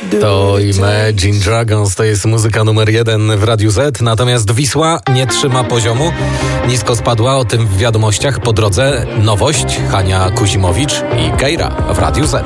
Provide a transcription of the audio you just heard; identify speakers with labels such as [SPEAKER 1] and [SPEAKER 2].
[SPEAKER 1] To Imagine Dragons, to jest muzyka numer 1 w Radiu Z, natomiast Wisła nie trzyma poziomu, nisko spadła, o tym w wiadomościach po drodze nowość, Hania Kuzimowicz i Keira w Radiu Z.